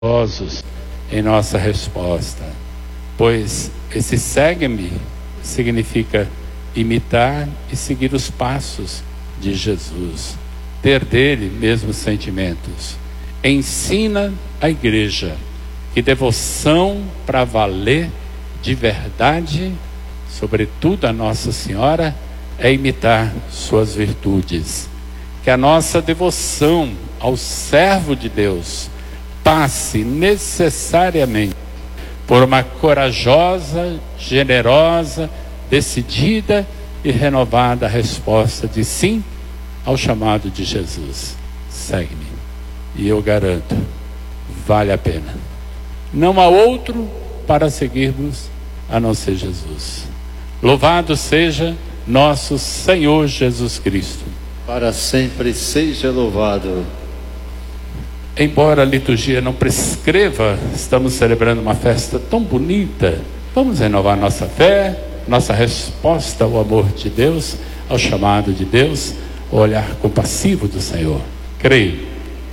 em nossa resposta, pois esse segue-me significa imitar e seguir os passos de Jesus, ter dele mesmos sentimentos. Ensina a igreja que devoção para valer de verdade, sobretudo a Nossa Senhora, é imitar suas virtudes. Que a nossa devoção ao servo de Deus passe necessariamente por uma corajosa, generosa, decidida e renovada resposta de sim ao chamado de Jesus. Segue-me. E eu garanto, vale a pena. Não há outro para seguirmos a não ser Jesus. Louvado seja nosso Senhor Jesus Cristo. Para sempre seja louvado. Embora a liturgia não prescreva, estamos celebrando uma festa tão bonita. Vamos renovar nossa fé, nossa resposta ao amor de Deus, ao chamado de Deus, ao olhar compassivo do Senhor. Creio.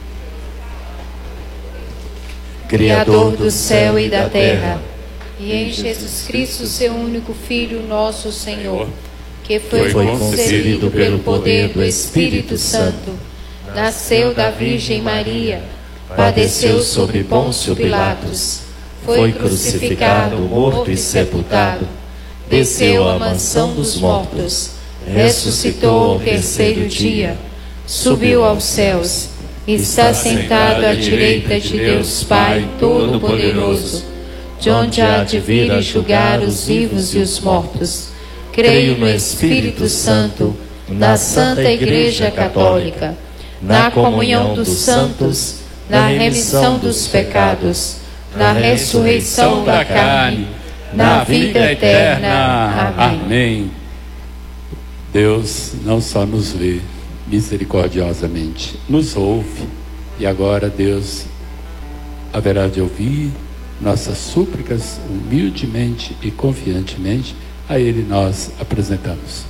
Criador do céu e da terra, e em Jesus Cristo, seu único Filho, nosso Senhor, que foi concebido pelo poder do Espírito Santo, nasceu da Virgem Maria, padeceu sob Pôncio Pilatos, foi crucificado, morto e sepultado, desceu à mansão dos mortos, ressuscitou ao terceiro dia, subiu aos céus, está sentado à direita de Deus Pai Todo-Poderoso, de onde há de vir e julgar os vivos e os mortos. Creio no Espírito Santo, na Santa Igreja Católica, na comunhão dos santos, na remissão dos pecados, na ressurreição da carne, na vida eterna. Amém. Deus não só nos vê misericordiosamente, nos ouve, e agora Deus haverá de ouvir nossas súplicas humildemente e confiantemente. A Ele nós apresentamos.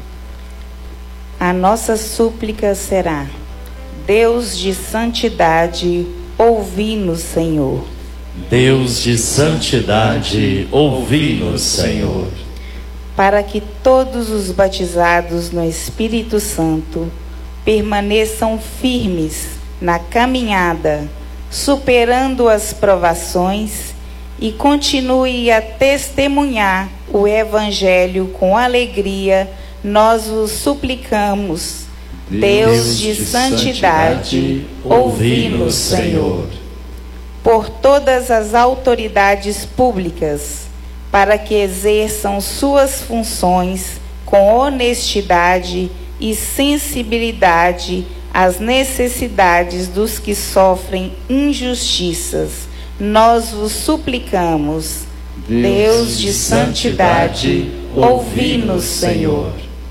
A nossa súplica será: Deus de santidade, ouvi-nos, Senhor. Deus de santidade, ouvi-nos, Senhor. Para que todos os batizados no Espírito Santo permaneçam firmes na caminhada, superando as provações, e continue a testemunhar o Evangelho com alegria, nós vos suplicamos. Deus de santidade, ouvi-nos, Senhor. Por todas as autoridades públicas, para que exerçam suas funções com honestidade e sensibilidade às necessidades dos que sofrem injustiças, nós vos suplicamos. Deus de santidade, ouvi-nos, Senhor.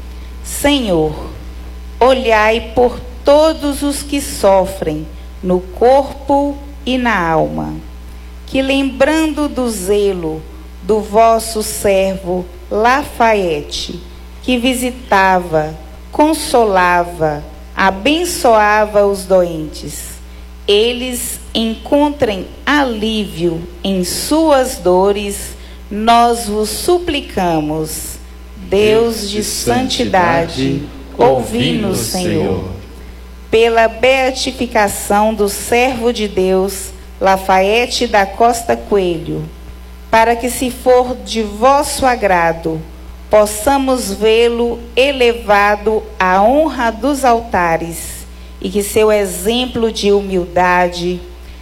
Senhor, olhai por todos os que sofrem no corpo e na alma, que, lembrando do zelo do vosso servo Lafayette, que visitava, consolava, abençoava os doentes, eles encontrem alívio em suas dores, nós vos suplicamos. Deus de santidade, ouvi-nos, Senhor. Pela beatificação do servo de Deus, Lafayette da Costa Coelho, para que, se for de vosso agrado, possamos vê-lo elevado à honra dos altares, e que seu exemplo de humildade,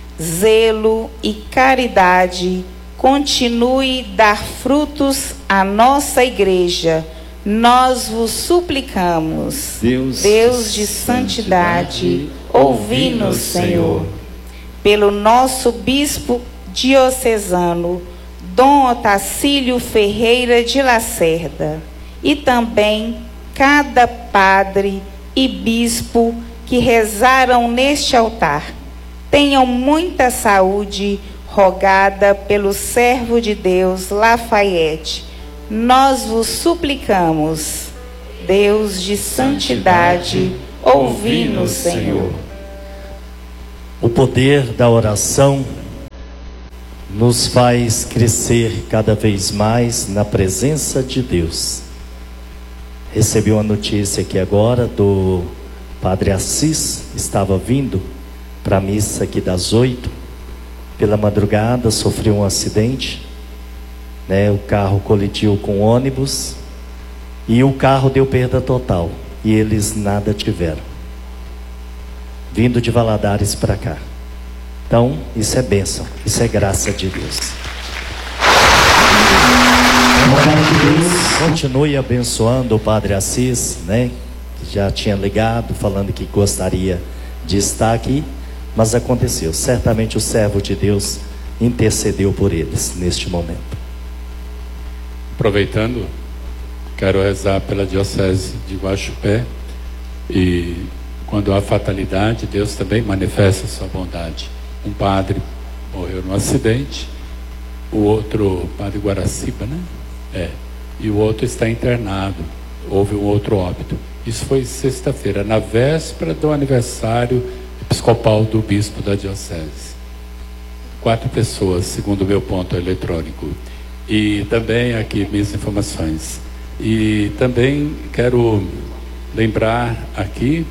zelo e caridade continue a dar frutos à nossa igreja. Nós vos suplicamos. Deus de santidade, ouvi-nos, Senhor. Pelo nosso bispo diocesano, Dom Otacílio Ferreira de Lacerda, e também cada padre e bispo que rezaram neste altar, tenham muita saúde, rogada pelo servo de Deus Lafayette. Nós vos suplicamos. Deus de santidade, ouvi-nos, Senhor. O poder da oração nos faz crescer cada vez mais na presença de Deus. Recebi uma notícia aqui agora do Padre Assis, estava vindo para a missa aqui das 8, pela madrugada sofreu um acidente, né? O carro colidiu com o ônibus e o carro deu perda total e eles nada tiveram, vindo de Valadares para cá. Então isso é bênção, isso é graça de Deus. Continue abençoando o Padre Assis, né? Já tinha ligado falando que gostaria de estar aqui, mas aconteceu. Certamente o servo de Deus intercedeu por eles neste momento. Aproveitando, quero rezar pela Diocese de Guaxupé, e quando há fatalidade, Deus também manifesta a sua bondade. Um padre morreu num acidente, o outro, Padre Guaraciba, né? E o outro está internado. Houve um outro óbito. Isso foi sexta-feira, na véspera do aniversário episcopal do bispo da diocese. 4 pessoas, segundo o meu ponto eletrônico. E também aqui minhas informações. E também quero lembrar aqui,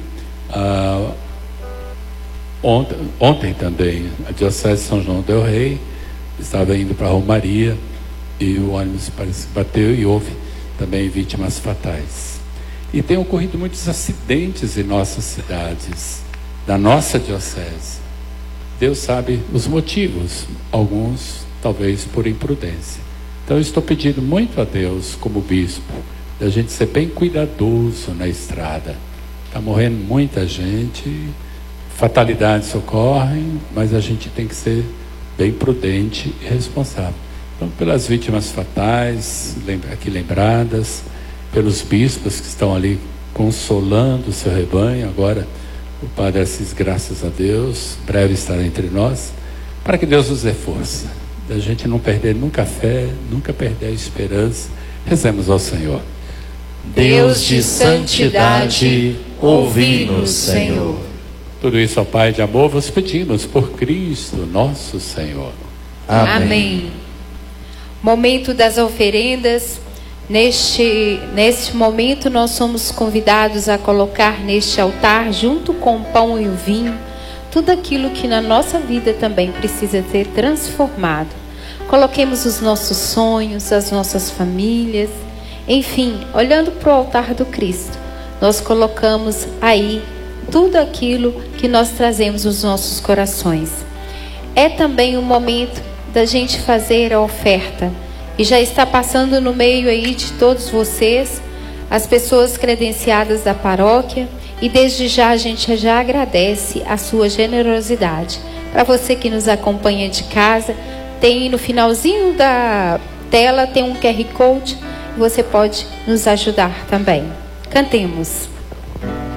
ontem também, a diocese de São João del Rei estava indo para a Romaria e o ônibus parece que bateu e houve também vítimas fatais. E tem ocorrido muitos acidentes em nossas cidades, da nossa diocese. Deus sabe os motivos, alguns talvez por imprudência. Então eu estou pedindo muito a Deus, como bispo, da gente ser bem cuidadoso na estrada. Está morrendo muita gente, fatalidades ocorrem, mas a gente tem que ser bem prudente e responsável. Então, pelas vítimas fatais, aqui lembradas, pelos bispos que estão ali consolando o seu rebanho. Agora, o Padre Assis, graças a Deus, breve estará entre nós, para que Deus nos dê força, da gente não perder nunca a fé, nunca perder a esperança. Rezemos ao Senhor. Deus de santidade, ouvi-nos, Senhor. Tudo isso, ó Pai de amor, vos pedimos por Cristo nosso Senhor. Amém. Amém. Momento das oferendas. Neste momento nós somos convidados a colocar neste altar, junto com o pão e o vinho, tudo aquilo que na nossa vida também precisa ser transformado. Coloquemos os nossos sonhos, as nossas famílias, enfim, olhando para o altar do Cristo, nós colocamos aí tudo aquilo que nós trazemos nos nossos corações. É também o momento da gente fazer a oferta. E já está passando no meio aí de todos vocês, as pessoas credenciadas da paróquia. E desde já a gente já agradece a sua generosidade. Para você que nos acompanha de casa, tem no finalzinho da tela, tem um QR Code. Você pode nos ajudar também. Cantemos.